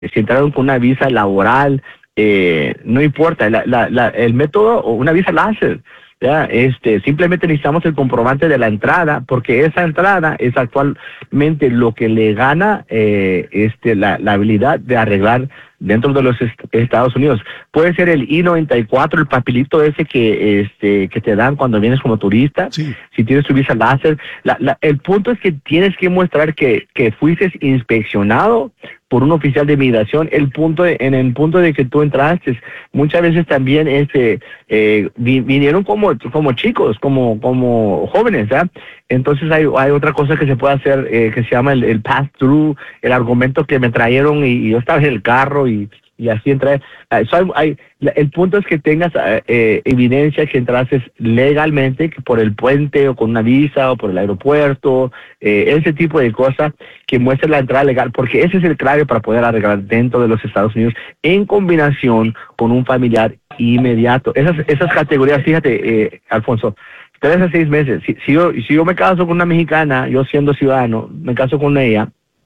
si entraron con una visa laboral, no importa, el método o una visa láser. Ya, simplemente necesitamos el comprobante de la entrada, porque esa entrada es actualmente lo que le gana la habilidad de arreglar dentro de los Estados Unidos. Puede ser el I-94, el papelito ese que te dan cuando vienes como turista, Sí. si tienes tu visa láser. El punto es que tienes que mostrar que fuiste inspeccionado por un oficial de migración. En el punto de que tú entraste, muchas veces también vinieron como chicos, como jóvenes, ¿verdad? Entonces hay otra cosa que se puede hacer que se llama el pass-through, el argumento que me trajeron y yo estaba en el carro y así entré. El punto es que tengas evidencia que entraste legalmente, que por el puente o con una visa o por el aeropuerto, ese tipo de cosas que muestre la entrada legal, porque ese es el clave para poder arreglar dentro de los Estados Unidos en combinación con un familiar inmediato. Esas categorías, fíjate, Alfonso, 3 a 6 meses. Si yo me caso con una mexicana, yo siendo ciudadano, me caso con ella,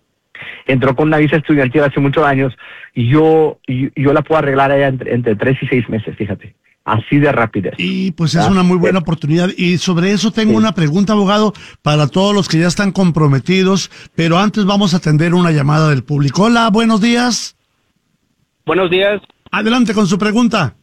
entró con una visa estudiantil hace muchos años, y yo la puedo arreglar a ella entre 3 y 6 meses, fíjate. Así de rapidez. Y pues es una muy buena oportunidad. Y sobre eso tengo una pregunta, abogado, para todos los que ya están comprometidos, pero antes vamos a atender una llamada del público. Hola, buenos días. Buenos días. Adelante con su pregunta.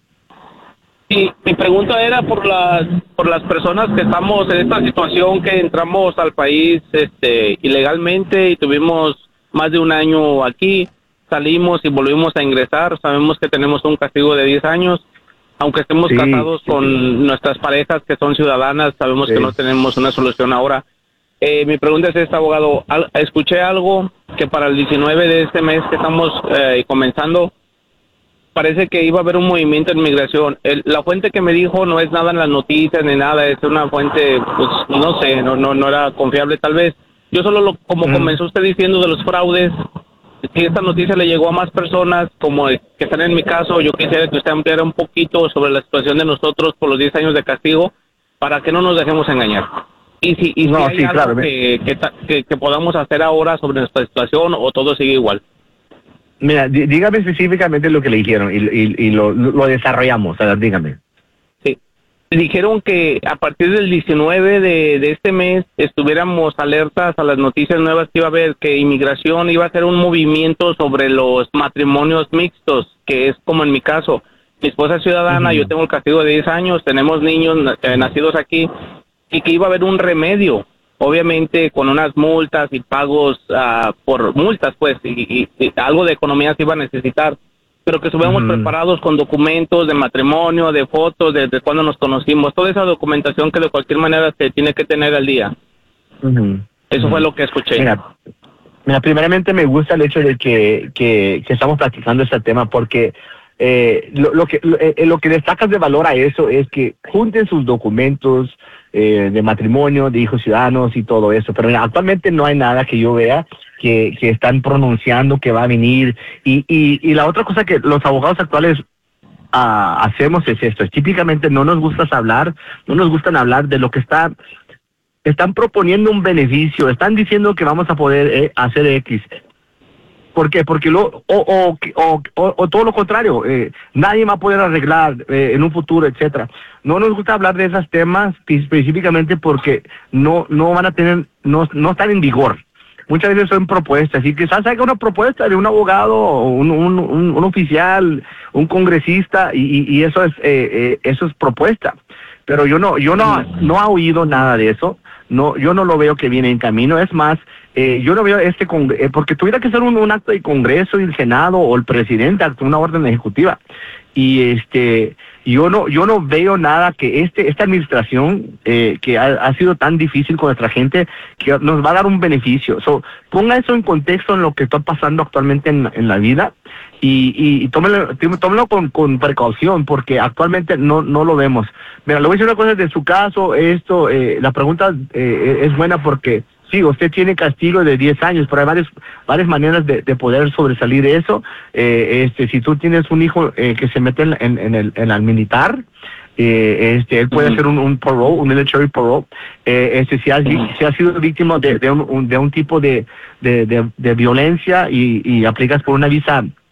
Sí, mi pregunta era por las personas que estamos en esta situación, que entramos al país ilegalmente y tuvimos más de un año aquí, salimos y volvimos a ingresar. Sabemos que tenemos un castigo de 10 años, aunque estemos casados con nuestras parejas que son ciudadanas, sabemos que no tenemos una solución ahora. Mi pregunta es esta, abogado. Escuché algo que para el 19 de este mes que estamos comenzando, parece que iba a haber un movimiento en migración. La fuente que me dijo no es nada en las noticias ni nada, es una fuente, pues no sé, no era confiable tal vez. Yo solo como comenzó usted diciendo de los fraudes, si esta noticia le llegó a más personas como que están en mi caso, yo quisiera que usted ampliara un poquito sobre la situación de nosotros por los 10 años de castigo, para que no nos dejemos engañar. Y si hay algo claro, que podamos hacer ahora sobre nuestra situación, o todo sigue igual. Mira, dígame específicamente lo que le dijeron y lo desarrollamos. A ver, dígame. Sí, dijeron que a partir del 19 de este mes estuviéramos alertas a las noticias nuevas que iba a haber, que inmigración iba a hacer un movimiento sobre los matrimonios mixtos, que es como en mi caso. Mi esposa es ciudadana, yo tengo el castigo de 10 años, tenemos niños nacidos aquí, y que iba a haber un remedio, obviamente con unas multas y pagos por multas, pues, y algo de economía se iba a necesitar, pero que estuviéramos preparados con documentos de matrimonio, de fotos, de cuando nos conocimos, toda esa documentación que de cualquier manera se tiene que tener al día. Eso fue lo que escuché. Mira, primeramente me gusta el hecho de que estamos platicando este tema, porque lo que destacas de valor a eso es que junten sus documentos de matrimonio, de hijos ciudadanos y todo eso. Pero mira, actualmente no hay nada que yo vea que están pronunciando que va a venir. Y la otra cosa que los abogados actuales hacemos es esto. Típicamente no nos gusta hablar de lo que están proponiendo un beneficio, están diciendo que vamos a poder hacer X. ¿Por qué? Porque o todo lo contrario, nadie va a poder arreglar en un futuro, etcétera. No nos gusta hablar de esos temas específicamente porque no van a tener, no están en vigor. Muchas veces son propuestas, y quizás haya una propuesta de un abogado, un oficial, un congresista, y eso es propuesta. Pero yo no he oído nada de eso. No, yo no lo veo que viene en camino. Es más, yo no veo porque tuviera que ser un acto de Congreso y el Senado o el presidente, una orden ejecutiva. Y yo no veo nada que esta administración que ha sido tan difícil con nuestra gente, que nos va a dar un beneficio. Ponga eso en contexto en lo que está pasando actualmente en la vida, y tómelo con precaución, porque actualmente no lo vemos. Mira, le voy a decir una cosa de su caso. La pregunta es buena, porque sí, usted tiene castigo de 10 años, pero hay varias maneras de poder sobresalir de eso. Si tú tienes un hijo que se mete en el militar, Él puede hacer un parole, un military parole. Si ha sido víctima de un tipo de violencia y aplicas por una visa